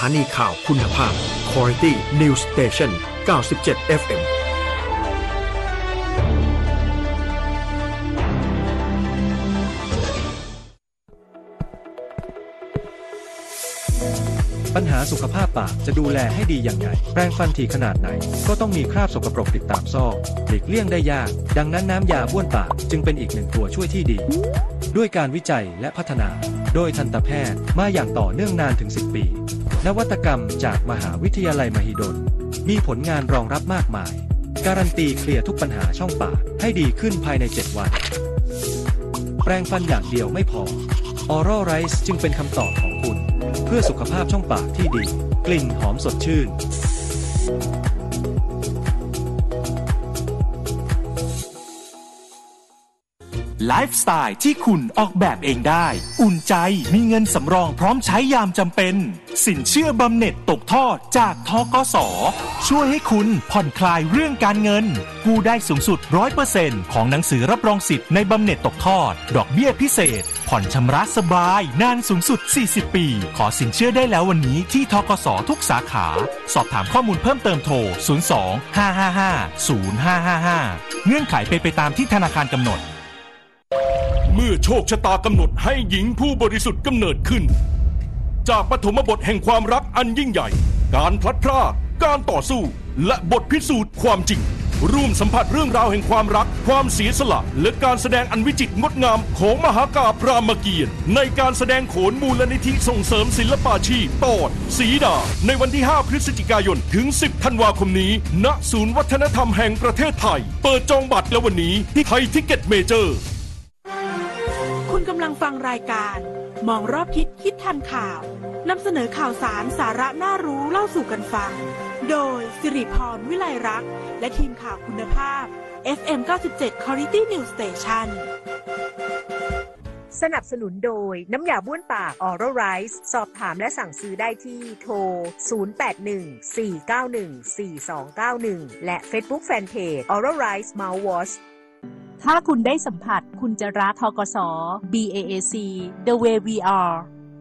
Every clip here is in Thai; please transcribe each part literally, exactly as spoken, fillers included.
านีข่าวคุณภาพ Quality News Station เก้าสิบเจ็ด เอฟ เอ็มปัญหาสุขภาพปากจะดูแลให้ดีอย่างไรแปรงฟันถี่ขนาดไหนก็ต้องมีคราบสกปรกติดตามซอกหลีกเลี่ยงได้ยากดังนั้นน้ำยาบ้วนปากจึงเป็นอีกหนึ่งตัวช่วยที่ดีด้วยการวิจัยและพัฒนาโดยทันตแพทย์มาอย่างต่อเนื่องนานถึงสิบปีนวัตกรรมจากมหาวิทยาลัยมหิดลมีผลงานรองรับมากมายการันตีเคลียร์ทุกปัญหาช่องปากให้ดีขึ้นภายในเจ็ดวันแปรงฟันอย่างเดียวไม่พอ Oral Rice จึงเป็นคำตอบของคุณเพื่อสุขภาพช่องปากที่ดีกลิ่นหอมสดชื่นไลฟ์สไตล์ที่คุณออกแบบเองได้อุ่นใจมีเงินสำรองพร้อมใช้ยามจำเป็นสินเชื่อบำเหน็จตกทอดจากธกส.ช่วยให้คุณผ่อนคลายเรื่องการเงินกู้ได้สูงสุด ร้อยเปอร์เซ็นต์ ของหนังสือรับรองสิทธิ์ในบำเหน็จตกทอดดอกเบี้ยพิเศษผ่อนชำระสบายนานสูงสุดสี่สิบปีขอสินเชื่อได้แล้ววันนี้ที่ธกส.ทุกสาขาสอบถามข้อมูลเพิ่มเติมโทรศูนย์ สอง ห้า ห้า ห้า ศูนย์ ห้า ห้า ห้าเงื่อนไขเป็นไปตามที่ธนาคารกำหนดเมื่อโชคชะตากำหนดให้หญิงผู้บริสุทธิ์กำเนิดขึ้นจากปฐมบทแห่งความรักอันยิ่งใหญ่การพลัดพรากการต่อสู้และบทพิสูจน์ความจริงร่วมสัมผัสเรื่องราวแห่งความรักความเสียสละและการแสดงอันวิจิตรงดงามของมหากาพย์รามเกียรติ์ในการแสดงโขนมูลนิธิส่งเสริมศิลปาชีพตอนสีดาในวันที่ห้าพฤศจิกายนถึงสิบธันวาคมนี้ณศูนย์วัฒนธรรมแห่งประเทศไทยเปิดจองบัตรแล้ววันนี้ที่ไทยทิกเก็ตเมเจอร์คุณกำลังฟังรายการมองรอบทิศคิดทันข่าวนำเสนอข่าวสารสาระน่ารู้เล่าสู่กันฟังโดยสิริพรวิไลรักษ์และทีมข่าวคุณภาพ เอฟ เอ็ม เก้าสิบเจ็ด Quality News Station สนับสนุนโดยน้ำยาบ้วนปาก Oral Rice สอบถามและสั่งซื้อได้ที่โทรศูนย์ แปด หนึ่ง สี่ เก้า หนึ่ง สี่ สอง เก้า หนึ่งและ Facebook Fanpage Oral Rice Mouthwashถ้าคุณได้สัมผัสคุณจะรักธกส. บี เอ เอ ซี The Way We Are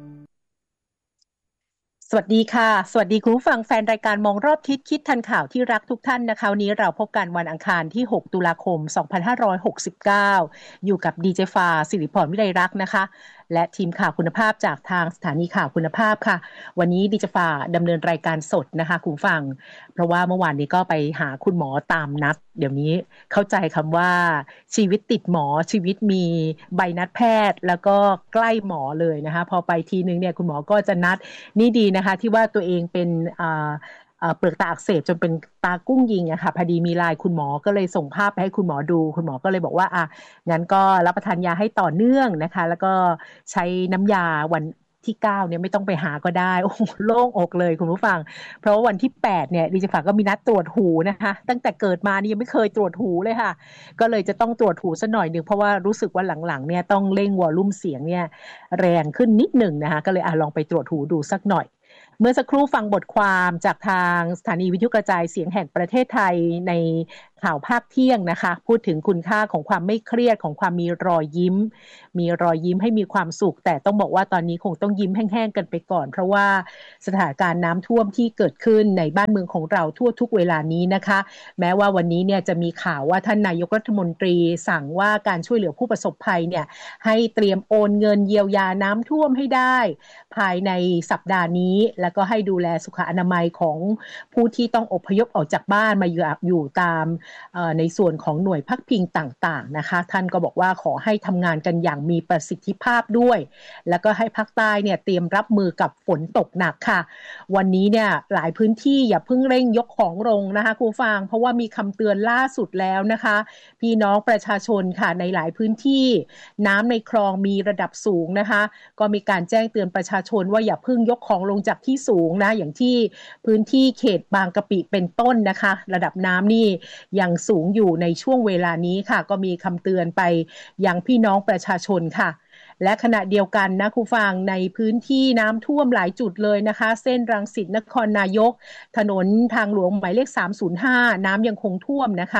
สวัสดีค่ะสวัสดีคุณผู้ฟังแฟนรายการมองรอบทิศคิดทันข่าวที่รักทุกท่านนะคะวันนี้เราพบกันวันอังคารที่หกตุลาคมสองพันห้าร้อยหกสิบเก้าอยู่กับดีเจฟ้าสิริพรวิไลรักษ์นะคะและทีมข่าวคุณภาพจากทางสถานีข่าวคุณภาพค่ะวันนี้ดิจฟ้าดำเนินรายการสดนะคะคุณฟังเพราะว่าเมื่อวานนี้ก็ไปหาคุณหมอตามนัดเดี๋ยวนี้เข้าใจคำว่าชีวิตติดหมอชีวิตมีใบนัดแพทย์แล้วก็ใกล้หมอเลยนะคะพอไปทีนึงเนี่ยคุณหมอก็จะนัดนี่ดีนะคะที่ว่าตัวเองเป็นอ่าเปลือกตาอักเสบจนเป็นตากุ้งยิงอะค่ะพอดีมีไลน์คุณหมอก็เลยส่งภาพไปให้คุณหมอดูคุณหมอก็เลยบอกว่าอ่ะงั้นก็รับประทานยาให้ต่อเนื่องนะคะแล้วก็ใช้น้ำยาวันที่เก้าเนี่ยไม่ต้องไปหาก็ได้โอ้โหโล่งอกเลยคุณผู้ฟังเพราะว่าวันที่แปดเนี่ยดิฉันฝากก็มีนัดตรวจหูนะคะตั้งแต่เกิดมานี่ยังไม่เคยตรวจหูเลยค่ะก็เลยจะต้องตรวจหูซะหน่อยนึงเพราะว่ารู้สึกว่าหลังๆเนี่ยต้องเร่งวอลลุ่มเสียงเนี่ยแรงขึ้นนิดหนึ่งนะคะก็เลยอ่ะลองไปตรวจหูดูสักหน่อยเมื่อสักครู่ฟังบทความจากทางสถานีวิทยุกระจายเสียงแห่งประเทศไทยในข่าวภาคเที่ยงนะคะพูดถึงคุณค่าของความไม่เครียดของความมีรอยยิ้มมีรอยยิ้มให้มีความสุขแต่ต้องบอกว่าตอนนี้คงต้องยิ้มแห้งๆกันไปก่อนเพราะว่าสถานการณ์น้ำท่วมที่เกิดขึ้นในบ้านเมืองของเราทั่วทุกเวลานี้นะคะแม้ว่าวันนี้เนี่ยจะมีข่าวว่าท่านนายกรัฐมนตรีสั่งว่าการช่วยเหลือผู้ประสบภัยเนี่ยให้เตรียมโอนเงินเยียวยาน้ำท่วมให้ได้ภายในสัปดาห์นี้แล้วก็ให้ดูแลสุขอนามัยของผู้ที่ต้องอพยพออกจากบ้านมาอยู่อยู่ตามในส่วนของหน่วยพักพิงต่างๆนะคะท่านก็บอกว่าขอให้ทำงานกันอย่างมีประสิทธิภาพด้วยแล้วก็ให้ภาคใต้เนี่ยเตรียมรับมือกับฝนตกหนักค่ะวันนี้เนี่ยหลายพื้นที่อย่าเพิ่งเร่งยกของลงนะคะคุณฟังเพราะว่ามีคำเตือนล่าสุดแล้วนะคะพี่น้องประชาชนค่ะในหลายพื้นที่น้ำในคลองมีระดับสูงนะคะก็มีการแจ้งเตือนประชาชนว่าอย่าเพิ่งยกของลงจากที่สูงนะอย่างที่พื้นที่เขตบางกะปิเป็นต้นนะคะระดับน้ำนี่ยังสูงอยู่ในช่วงเวลานี้ค่ะก็มีคำเตือนไปยังพี่น้องประชาชนค่ะและขณะเดียวกันนะคุณฟังในพื้นที่น้ำท่วมหลายจุดเลยนะคะเส้นรังสิตนครนายกถนนทางหลวงหมายเลขสามศูนย์ห้าน้ำยังคงท่วมนะคะก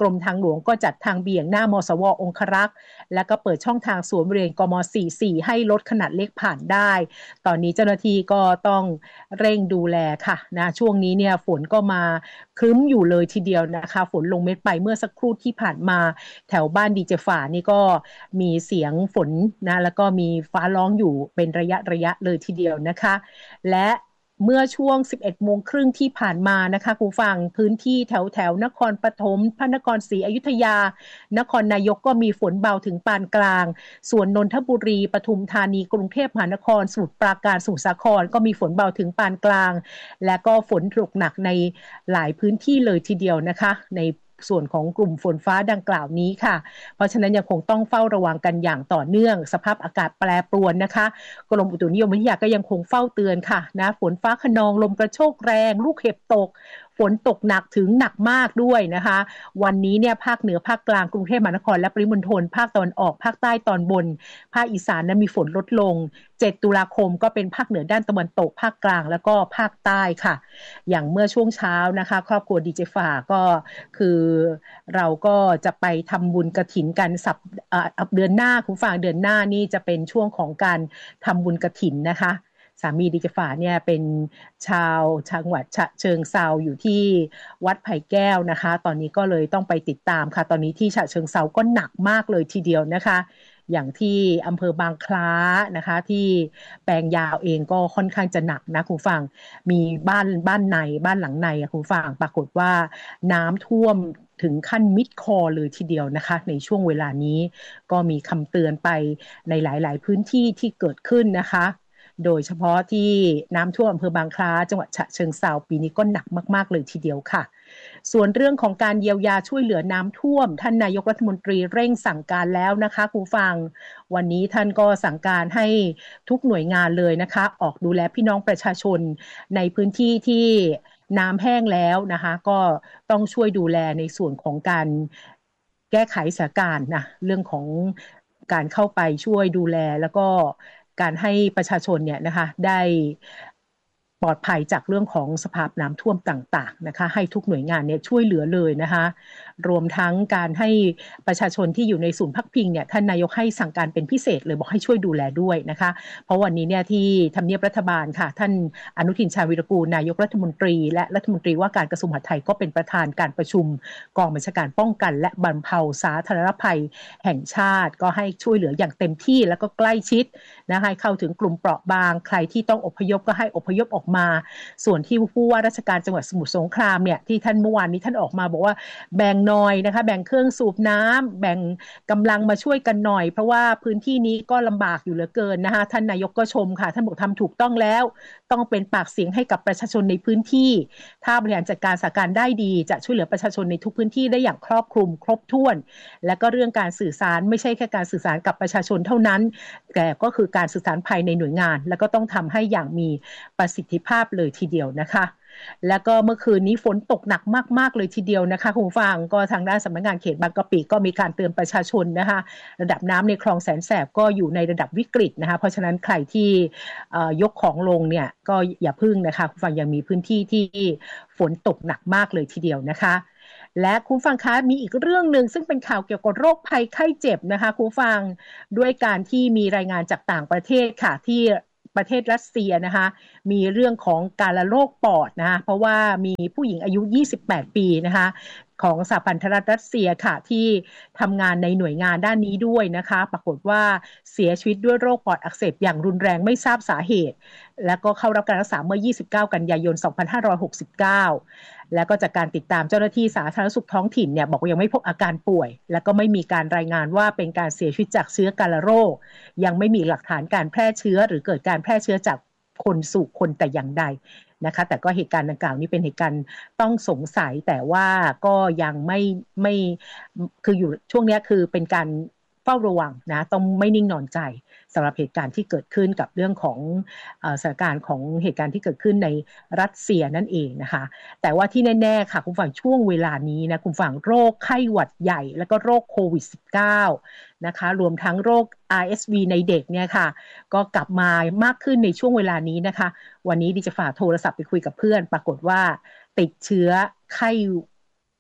รมทางหลวงก็จัดทางเบี่ยงหน้ามสวองครักษ์แล้วก็เปิดช่องทางสวนบริเวณกมสี่สิบสี่ให้รถขนาดเล็กผ่านได้ตอนนี้เจ้าหน้าที่ก็ต้องเร่งดูแลค่ะนะช่วงนี้เนี่ยฝนก็มาครึ้มอยู่เลยทีเดียวนะคะฝนลงเม็ดไปเมื่อสักครู่ที่ผ่านมาแถวบ้านดีเจฝานี่ก็มีเสียงฝนนะแล้วก็มีฟ้าร้องอยู่เป็นระยะระยะเลยทีเดียวนะคะและเมื่อช่วง สิบเอ็ดโมงครึ่งที่ผ่านมานะคะคุณฟังพื้นที่แถวแถวนครปฐมพระนครศรีอยุธยานครนายกก็มีฝนเบาถึงปานกลางส่วนนนทบุรีปทุมธานีกรุงเทพมหานครสมุทรปราการสมุทรสาครก็มีฝนเบาถึงปานกลางและก็ฝนตกหนักในหลายพื้นที่เลยทีเดียวนะคะในส่วนของกลุ่มฝนฟ้าดังกล่าวนี้ค่ะเพราะฉะนั้นยังคงต้องเฝ้าระวังกันอย่างต่อเนื่องสภาพอากาศแปรปรวนนะคะกรมอุตุนิยมวิทยาก็ยังคงเฝ้าเตือนค่ะนะฝนฟ้าคะนองลมกระโชกแรงลูกเห็บตกฝนตกหนักถึงหนักมากด้วยนะคะวันนี้เนี่ยภาคเหนือภาคกลางกรุงเทพมหานครและปริมณฑลภาคตะวันออกภาคใต้ตอนบนภาคอีสานนั้นมีฝนลดลงเจ็ดตุลาคมก็เป็นภาคเหนือด้านตะวันตกภาคกลางแล้วก็ภาคใต้ค่ะอย่างเมื่อช่วงเช้านะคะครอบครัวดีเจฝาก็คือเราก็จะไปทำบุญกฐินกันสัปเดือนหน้าคุณฟังเดือนหน้านี่จะเป็นช่วงของการทำบุญกฐินนะคะสามีดีเจฝาเนี่ยเป็นชาวจังหวัดฉะเชิงเทราอยู่ที่วัดไผ่แก้วนะคะตอนนี้ก็เลยต้องไปติดตามค่ะตอนนี้ที่ฉะเชิงเทราก็หนักมากเลยทีเดียวนะคะอย่างที่อำเภอบางคล้านะคะที่แปลงยาวเองก็ค่อนข้างจะหนักนะคุณฟังมีบ้านบ้านในบ้านหลังในคุณฟังปรากฏว่าน้ำท่วมถึงขั้นมิดคอเลยทีเดียวนะคะในช่วงเวลานี้ก็มีคำเตือนไปในหลายๆพื้นที่ที่เกิดขึ้นนะคะโดยเฉพาะที่น้ำท่วมอำเภอบางคล้าจังหวัดฉะเชิงเทราปีนี้ก็หนักมากๆเลยทีเดียวค่ะส่วนเรื่องของการเยียวยาช่วยเหลือน้ำท่วมท่านนายกรัฐมนตรีเร่งสั่งการแล้วนะคะคุณฟังวันนี้ท่านก็สั่งการให้ทุกหน่วยงานเลยนะคะออกดูแลพี่น้องประชาชนในพื้นที่ที่น้ำแห้งแล้วนะคะก็ต้องช่วยดูแลในส่วนของการแก้ไขสถานการณ์นะเรื่องของการเข้าไปช่วยดูแลแล้วก็การให้ประชาชนเนี่ยนะคะได้ปลอดภัยจากเรื่องของสภาพน้ำท่วมต่างๆนะคะให้ทุกหน่วยงานเนี่ยช่วยเหลือเลยนะคะรวมทั้งการให้ประชาชนที่อยู่ในศูนย์พักพิงเนี่ยท่านนายกให้สั่งการเป็นพิเศษเลยบอกให้ช่วยดูแลด้วยนะคะเพราะวันนี้เนี่ยที่ทำเนียบรัฐบาลค่ะท่านอนุทินชาญวิรากูลนายกรัฐมนตรีและรัฐมนตรีว่าการกระทรวงมหาดไทยก็เป็นประธานการประชุมกองบัญชาการป้องกันและบรรเทาสาธารณภัยแห่งชาติก็ให้ช่วยเหลืออย่างเต็มที่แล้วก็ใกล้ชิดนะคะให้เข้าถึงกลุ่มเปราะบางใครที่ต้องอพยพก็ให้อพยพออกมาส่วนที่ผู้ว่าราชการจังหวัดสมุทรสงครามเนี่ยที่ท่านเมื่อวานนี้ท่านออกมาบอกว่าแบ่งหน่อยนะคะแบ่งเครื่องสูบน้ำแบ่งกำลังมาช่วยกันหน่อยเพราะว่าพื้นที่นี้ก็ลำบากอยู่เหลือเกินนะคะท่านนายกก็ชมค่ะท่านบอกทำถูกต้องแล้วต้องเป็นปากเสียงให้กับประชาชนในพื้นที่ถ้าบริหารจัดการสถานการณ์ได้ดีจะช่วยเหลือประชาชนในทุกพื้นที่ได้อย่างครอบคลุมครบถ้วนและก็เรื่องการสื่อสารไม่ใช่แค่การสื่อสารกับประชาชนเท่านั้นแต่ก็คือการสื่อสารภายในหน่วยงานแล้วก็ต้องทำให้อย่างมีประสิทธิภาพเลยทีเดียวนะคะแล้วก็เมื่อคืนนี้ฝนตกหนักมากๆเลยทีเดียวนะคะคุณฟังก็ทางด้านสำนักงานเขตบางกะปิก็มีการเตือนประชาชนนะคะระดับน้ำในคลองแสนแสบก็อยู่ในระดับวิกฤตนะคะเพราะฉะนั้นใครที่ยกของลงเนี่ยก็อย่าพึ่งนะคะคุณฟังยังมีพื้นที่ที่ฝนตกหนักมากเลยทีเดียวนะคะและคุณฟังคะมีอีกเรื่องนึงซึ่งเป็นข่าวเกี่ยวกับโรคภัยไข้เจ็บนะคะคุณฟังด้วยการที่มีรายงานจากต่างประเทศค่ะที่ประเทศรัสเซียนะคะมีเรื่องของการละโรคปอดนะคะเพราะว่ามีผู้หญิงอายุยี่สิบแปดปีนะคะของสหพันธรัฐรัสเซียค่ะที่ทำงานในหน่วยงานด้านนี้ด้วยนะคะปรากฏว่าเสียชีวิตด้วยโรคปอดอักเสบอย่างรุนแรงไม่ทราบสาเหตุแล้วก็เข้ารับการรักษาเมื่อยี่สิบเก้ากันยายนสองพันห้าร้อยหกสิบเก้าแล้วก็จากการติดตามเจ้าหน้าที่สาธารณสุขท้องถิ่นเนี่ยบอกว่ายังไม่พบอาการป่วยแล้วก็ไม่มีการรายงานว่าเป็นการเสียชีวิตจากเชื้อกาฬโรคยังไม่มีหลักฐานการแพร่เชื้อหรือเกิดการแพร่เชื้อจากคนสู่คนแต่อย่างใดนะคะแต่ก็เหตุการณ์ดังกล่าวนี้เป็นเหตุการณ์ต้องสงสัยแต่ว่าก็ยังไม่ไม่คืออยู่ช่วงนี้คือเป็นการเฝ้าระวังนะต้องไม่นิ่งนอนใจสำหรับเหตุการณ์ที่เกิดขึ้นกับเรื่องของเอ่อสถานการณ์ของเหตุการณ์ที่เกิดขึ้นในรัสเซียนั่นเองนะคะแต่ว่าที่แน่ๆค่ะคุณฝั่งช่วงเวลานี้นะคุณฝั่งโรคไข้หวัดใหญ่แล้วก็โรคโควิด สิบเก้า นะคะรวมทั้งโรค อาร์ เอส วี ในเด็กเนี่ยค่ะก็กลับมามากขึ้นในช่วงเวลานี้นะคะวันนี้ดิจะฝากโทรศัพท์ไปคุยกับเพื่อนปรากฏว่าติดเชื้อไข้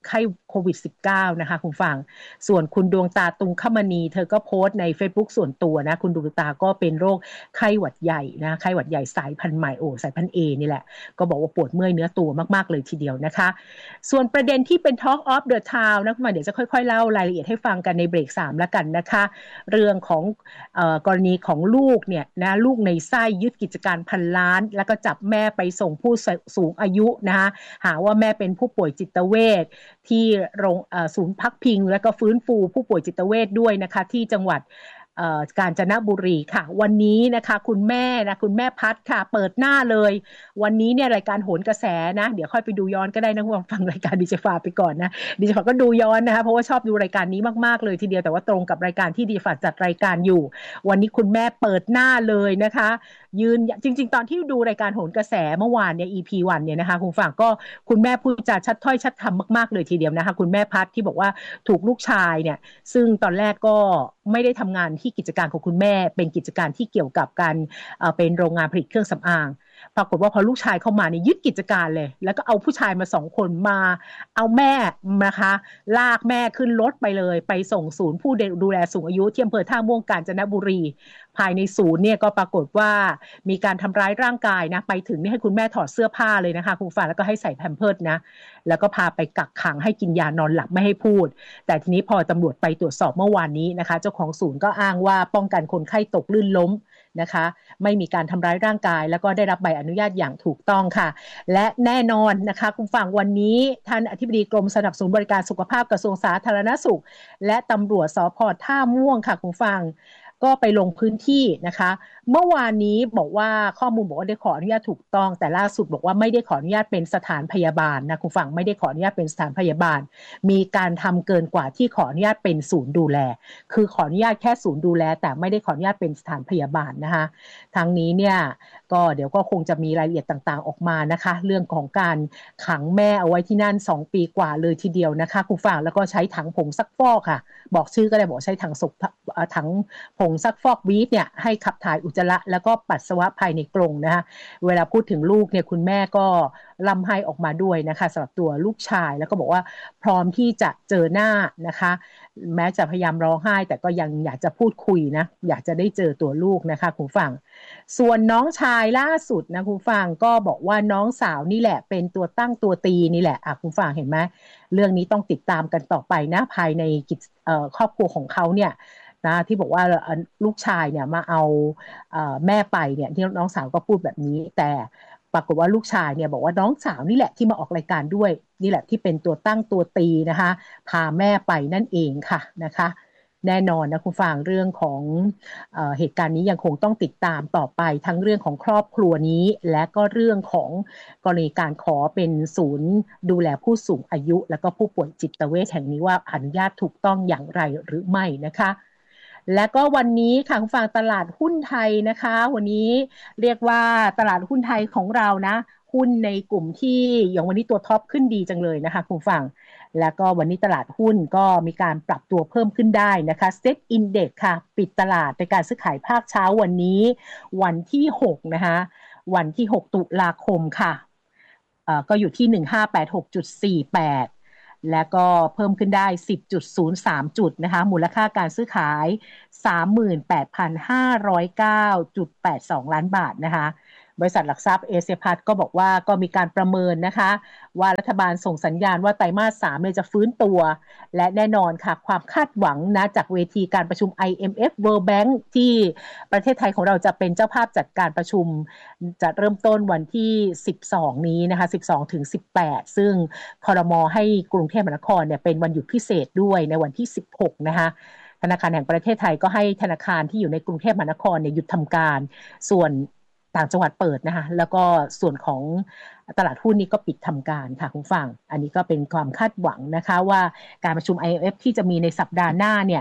ไข้โควิด สิบเก้า นะคะคุณฟังส่วนคุณดวงตาตุงคมณีเธอก็โพสต์ใน Facebook ส่วนตัวนะคุณดวงตาก็เป็นโรคไข้หวัดใหญ่นะไข้หวัดใหญ่สายพันธุ์ใหม่โอ้สายพันธุ์ A นี่แหละก็บอกว่าปวดเมื่อยเนื้อตัวมากๆเลยทีเดียวนะคะส่วนประเด็นที่เป็น Talk of the Town นะคุณมาเดี๋ยวจะค่อยๆเล่ารายละเอียดให้ฟังกันในเบรกสามแล้วกันนะคะเรื่องของเอ่อกรณีของลูกเนี่ยนะลูกในไส้ยึดกิจการพันล้านแล้วก็จับแม่ไปส่งผู้สูงอายุนะคะหาว่าแม่เป็นผู้ป่วยจิตเวชที่โรงเอ่อศูนย์พักพิงและก็ฟื้นฟูผู้ป่วยจิตเวชด้วยนะคะที่จังหวัดกาญจนบุรีค่ะวันนี้นะคะคุณแม่นะคุณแม่พัดค่ะเปิดหน้าเลยวันนี้เนี่ยรายการโหนกระแสนะเดี๋ยวค่อยไปดูย้อนก็ได้นะคุณฟังรายการดิจิฟาไปก่อนนะดิจิฟาก็ดูย้อนนะคะเพราะว่าชอบดูรายการนี้มากๆเลยทีเดียวแต่ว่าตรงกับรายการที่ดิจิฟาจัดรายการอยู่วันนี้คุณแม่เปิดหน้าเลยนะคะยืนจริงๆตอนที่ดูรายการโหนกระแสเมื่อวานเนี่ย อี พี วันเนี่ยนะคะคุณฟังก็คุณแม่พูดจาชัดถ้อยชัดคำมากๆเลยทีเดียวนะคะคุณแม่พัดที่บอกว่าถูกลูกชายเนี่ยซึ่งตอนแรกก็ไม่ได้ทำงานที่กิจการของคุณแม่เป็นกิจการที่เกี่ยวกับการเป็นโรงงานผลิตเครื่องสำอางปรากฏว่าพอลูกชายเข้ามาเนี่ยยึดกิจการเลยแล้วก็เอาผู้ชายมาสองคนมาเอาแม่นะคะลากแม่ขึ้นรถไปเลยไปส่งศูนย์ผู้ดูแลสูงอายุที่อำเภอท่าม่วงกาญจนบุรีภายในศูนย์เนี่ยก็ปรากฏว่ามีการทำร้ายร่างกายนะไปถึงนี่ให้คุณแม่ถอดเสื้อผ้าเลยนะคะคุณฟังแล้วก็ให้ใส่แพมเพิร์สนะแล้วก็พาไปกักขังให้กินยานอนหลับไม่ให้พูดแต่ทีนี้พอตำรวจไปตรวจสอบเมื่อวานนี้นะคะเจ้าของศูนย์ก็อ้างว่าป้องกันคนไข้ตกลื่นล้มนะคะไม่มีการทำร้ายร่างกายแล้วก็ได้รับใบอนุญาตอย่างถูกต้องค่ะและแน่นอนนะคะคุณฟังวันนี้ท่านอธิบดีกรมสนับสนุนบริการสุขภาพกระทรวงสาธารณสุขและตำรวจสภ.ท่าม่วงค่ะคุณฟังก็ไปลงพื้นที่นะคะเมื่อวานนี้บอกว่าข้อมูลบอกว่าได้ขออนุญาตถูกต้องแต่ล่าสุดบอกว่าไม่ได้ขออนุญาตเป็นสถานพยาบาลนะคุณฟังไม่ได้ขออนุญาตเป็นสถานพยาบาลมีการทำเกินกว่าที่ขออนุญาตเป็นศูนย์ดูแลคือขออนุญาตแค่ศูนย์ดูแลแต่ไม่ได้ขออนุญาตเป็นสถานพยาบาลนะคะทั้งนี้เนี่ยก็เดี๋ยวก็คงจะมีรายละเอียดต่างๆออกมานะคะเรื่องของการขังแม่เอาไว้ที่นั่นสองปีกว่าเลยทีเดียวนะคะคุณฟังแล้วก็ใช้ถังผงซักฟอกค่ะบอกชื่อก็ได้บอกใช้ถังศพถังผงซักฟอกวีดเนี่ยให้ขับถ่ายอุจจาระแล้วก็ปัสสาวะภายในกรงนะคะเวลาพูดถึงลูกเนี่ยคุณแม่ก็ร่ำไห้ออกมาด้วยนะคะสำหรับตัวลูกชายแล้วก็บอกว่าพร้อมที่จะเจอหน้านะคะแม้จะพยายามร้องไห้แต่ก็ยังอยากจะพูดคุยนะอยากจะได้เจอตัวลูกนะคะคุณฟังส่วนน้องชายล่าสุดนะคุณฟังก็บอกว่าน้องสาวนี่แหละเป็นตัวตั้งตัวตีนี่แหละอ่ะคุณฟังเห็นไหมเรื่องนี้ต้องติดตามกันต่อไปนะภายในครอบครัวของเขาเนี่ยนะที่บอกว่าลูกชายเนี่ยมาเอาเอ่อแม่ไปเนี่ยที่น้องสาวก็พูดแบบนี้แต่ปรากฏว่าลูกชายเนี่ยบอกว่าน้องสาวนี่แหละที่มาออกรายการด้วยนี่แหละที่เป็นตัวตั้งตัวตีนะคะพาแม่ไปนั่นเองค่ะนะคะแน่นอนนะคุณฟังเรื่องของเอ่อเหตุการณ์นี้ยังคงต้องติดตามต่อไปทั้งเรื่องของครอบครัวนี้และก็เรื่องของกรณีการขอเป็นศูนย์ดูแลผู้สูงอายุแล้วก็ผู้ป่วยจิตเวชแห่งนี้ว่าอนุญาตถูกต้องอย่างไรหรือไม่นะคะและก็วันนี้ค่ะคุณฟังตลาดหุ้นไทยนะคะวันนี้เรียกว่าตลาดหุ้นไทยของเรานะหุ้นในกลุ่มที่อย่างวันนี้ตัวท็อปขึ้นดีจังเลยนะคะคุณฟังแล้วก็วันนี้ตลาดหุ้นก็มีการปรับตัวเพิ่มขึ้นได้นะคะเซ็ตอินเด็กซ์ค่ะปิดตลาดในการซื้อขายภาคเช้าวันนี้วันที่หกนะคะวันที่หกตุลาคมค่ะเอ่อก็อยู่ที่ หนึ่งพันห้าร้อยแปดสิบหกจุดสี่แปดแล้วก็เพิ่มขึ้นได้ สิบจุดศูนย์สาม จุดนะคะมูลค่าการซื้อขาย สามหมื่นแปดพันห้าร้อยเก้าจุดแปดสอง ล้านบาทนะคะบริษัทหลักทรัพย์เอเชียพัฒน์ก็บอกว่าก็มีการประเมินนะคะว่ารัฐบาลส่งสัญญาณว่าไตรมาสสามเนี่ยจะฟื้นตัวและแน่นอนค่ะความคาดหวังนะจากเวทีการประชุม ไอ เอ็ม เอฟ World Bank ที่ประเทศไทยของเราจะเป็นเจ้าภาพจัดการประชุมจะเริ่มต้นวันที่สิบสองนี้นะคะสิบสองถึงสิบแปดซึ่งครม.ให้กรุงเทพมหานครเนี่ยเป็นวันหยุดพิเศษด้วยในวันที่สิบหกนะคะธนาคารแห่งประเทศไทยก็ให้ธนาคารที่อยู่ในกรุงเทพมหานครเนี่ยหยุดทำการส่วนต่างจังหวัดเปิดนะคะแล้วก็ส่วนของตลาดหุ้นนี้ก็ปิดทำการค่ะคุณฟังอันนี้ก็เป็นความคาดหวังนะคะว่าการประชุม ไอ เอ็ม เอฟ ที่จะมีในสัปดาห์หน้าเนี่ย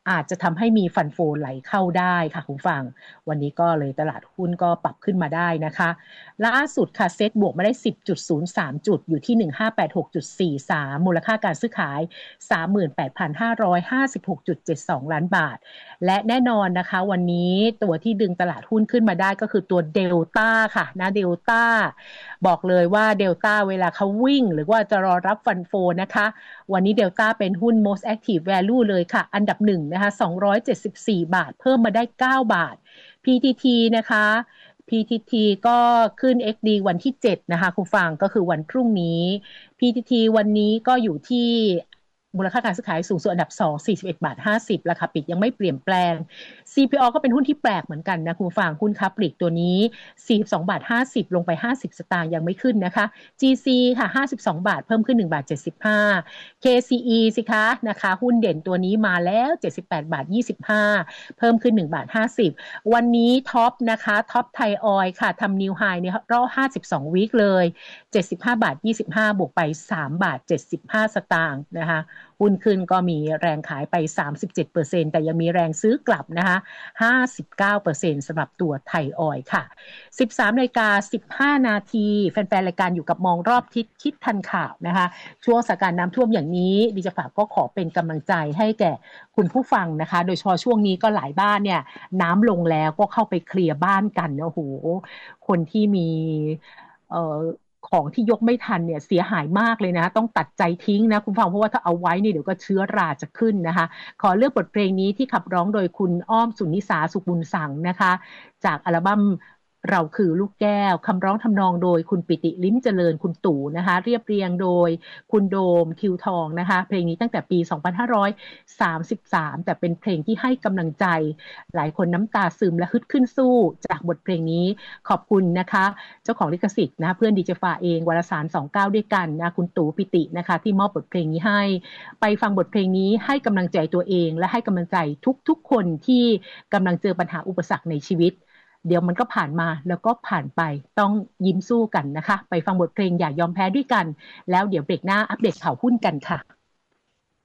อาจจะทำให้มีฟันโฟไหลเข้าได้ค่ะคุณฟังวันนี้ก็เลยตลาดหุ้นก็ปรับขึ้นมาได้นะคะล่าสุดค่ะเซ็ตบวกมาได้ สิบจุดศูนย์สาม จุดอยู่ที่ หนึ่งพันห้าร้อยแปดสิบหกจุดสี่สาม มูลค่าการซื้อขาย สามหมื่นแปดพันห้าร้อยห้าสิบหกจุดเจ็ดสอง ล้านบาทและแน่นอนนะคะวันนี้ตัวที่ดึงตลาดหุ้นขึ้นมาได้ก็คือตัวเดลต้าค่ะนะเดลต้าบอกเลยว่าเดลต้าเวลาเขาวิ่งหรือว่าจะรอรับฟันโฟนะคะวันนี้เดลต้าเป็นหุ้น most active value เลยค่ะอันดับหนึ่งนะคะสองร้อยเจ็ดสิบสี่บาทเพิ่มมาได้เก้าบาท พี ที ที นะคะ พี ที ที ก็ขึ้น เอ็กซ์ ดี วันที่เจ็ดนะคะคุณฟังก็คือวันพรุ่งนี้ พี ที ที วันนี้ก็อยู่ที่มูลค่าการซื้อขายสูงสุดอันดับสอง สี่สิบเอ็ดบาทห้าสิบราคาปิดยังไม่เปลี่ยนแปลง ซี พี โอ ก็เป็นหุ้นที่แปลกเหมือนกันนะคุณฟังหุ้นค้าปลีกตัวนี้สี่สิบสองบาทห้าสิบลงไปห้าสิบสตางค์ยังไม่ขึ้นนะคะ จี ซี ค่ะห้าสิบสองบาทเพิ่มขึ้นหนึ่งบาทเจ็ดสิบห้า เค ซี อี สิคะนะคะหุ้นเด่นตัวนี้มาแล้วเจ็ดสิบแปดบาทยี่สิบห้าเพิ่มขึ้นหนึ่งบาทห้าสิบวันนี้ท็อปนะคะท็อปไทยออยล์ค่ะทำนิวไฮในรอบห้าสิบสองวีคเลยเจ็ดสิบห้าบาทยี่สิบห้าบวกไปสามบาทเจ็ดสิบห้าสตางค์นะคะหุ้นขึ้นก็มีแรงขายไป สามสิบเจ็ดเปอร์เซ็นต์ แต่ยังมีแรงซื้อกลับนะคะห้าสิบเก้าเปอร์เซ็นต์ สำหรับตัวไทยออยล์ค่ะ สิบสามนาฬิกาสิบห้านาทีแฟนๆรายการอยู่กับมองรอบทิศคิดทันข่าวนะคะช่วงสถานการณ์น้ำท่วมอย่างนี้ดิฉันฝากก็ขอเป็นกำลังใจให้แก่คุณผู้ฟังนะคะโดยเฉพาะช่วงนี้ก็หลายบ้านเนี่ยน้ำลงแล้วก็เข้าไปเคลียร์บ้านกันโอ้โหคนที่มีเอ่อของที่ยกไม่ทันเนี่ยเสียหายมากเลยนะต้องตัดใจทิ้งนะคุณฟังเพราะว่าถ้าเอาไว้นี่เดี๋ยวก็เชื้อราจะขึ้นนะคะขอเลือกบทเพลงนี้ที่ขับร้องโดยคุณอ้อมสุนิสาสุขบุญสังนะคะจากอัลบั้มเราคือลูกแก้วคำร้องทำนองโดยคุณปิติลิ้มเจริญคุณตู่นะคะเรียบเรียงโดยคุณโดมทิวทองนะคะเพลงนี้ตั้งแต่ปีสองพันห้าร้อยสามสิบสามแต่เป็นเพลงที่ให้กำลังใจหลายคนน้ำตาซึมและฮึดขึ้นสู้จากบทเพลงนี้ขอบคุณนะคะเจ้าของลิขสิทธิ์นะเพื่อนดีเจฟ้าเองวารสารสองสิบเก้าด้วยกันนะคุณตู่ปิตินะคะที่มอบบทเพลงนี้ให้ไปฟังบทเพลงนี้ให้กำลังใจตัวเองและให้กำลังใจทุกๆคนที่กำลังเจอปัญหาอุปสรรคในชีวิตเดี๋ยวมันก็ผ่านมาแล้วก็ผ่านไปต้องยิ้มสู้กันนะคะไปฟังบทเพลงอย่ายอมแพ้ด้วยกันแล้วเดี๋ยวเบรกหน้าอัปเดตข่าวหุ้นกันค่ะ